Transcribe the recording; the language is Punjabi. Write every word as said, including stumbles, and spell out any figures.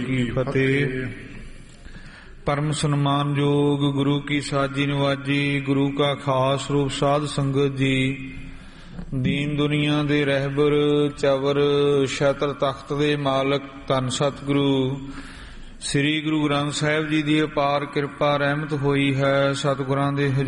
ਕੀ ਫਤਿਹ। ਪਰਮ ਸਨਮਾਨਯੋਗ ਗੁਰੂ ਕੀ ਸਾਜੀ ਨਿਵਾਜੀ, ਗੁਰੂ ਕਾ ਖਾਸ ਰੂਪ ਸਾਧ ਸੰਗਤ ਜੀ, ਦੀਨ ਦੁਨੀਆ ਦੇ ਰਹਿਬਰ ਚਵਰ ਛਤਰ ਤਖਤ ਦੇ ਮਾਲਕ ਧੰਨ ਸਤਿਗੁਰੂ ਸ੍ਰੀ ਗੁਰੂ ਗ੍ਰੰਥ ਸਾਹਿਬ ਜੀ ਦੀ ਅਪਾਰ ਕਿਰਪਾ ਰਹਿਮਤ ਹੋਈ ਹੈ। ਸਤਿਗੁਰਾਂ ਦੇ